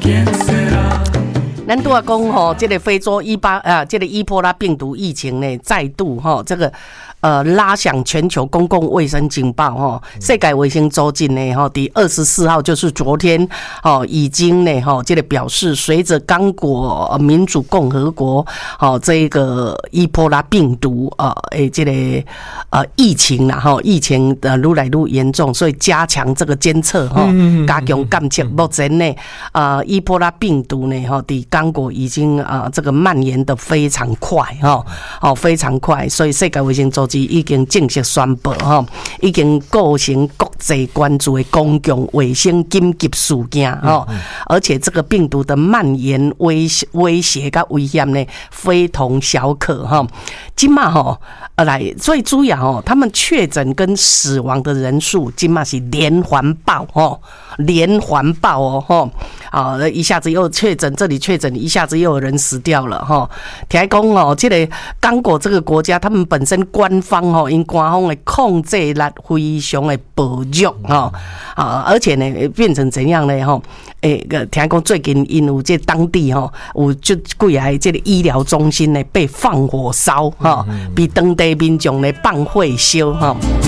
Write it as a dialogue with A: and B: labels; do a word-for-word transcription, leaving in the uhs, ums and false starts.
A: 咱拄啊讲吼，这个非洲伊巴啊，这个伊波拉病毒疫情呢，再度吼这个呃拉响全球公共卫生警报吼。世界卫生组织呢吼，第二十四号就是昨天吼，已经呢吼这个表示，随着刚果民主共和国吼这个伊波拉病毒呃诶这个呃疫情啦吼，疫情的愈来愈严重，所以加强这个监测吼，加强监测。目前呢，呃伊波拉病毒呢吼，伫刚果已经啊、呃，这个蔓延的非常快哈，哦，非常快，所以世界卫生组织已经正式宣布哈，已经构成国际关注的公共卫生紧急事件哈，而且这个病毒的蔓延威威胁跟危险呢，非同小可哈。今嘛哈，呃来最主要哦，他们确诊跟死亡的人数今嘛是连环爆哦，连环爆哦哈，啊一下子又确诊，这里确诊。一下子又有人死掉了哈，听讲哦，这个刚果这个国家，他们本身官方哦，因官方的控制力非常的薄弱哈啊，而且呢变成怎样呢哈？诶，听讲最近因有这当地哈，有就几个这个医疗中心呢被放火烧哈，比当地民众呢放火烧哈。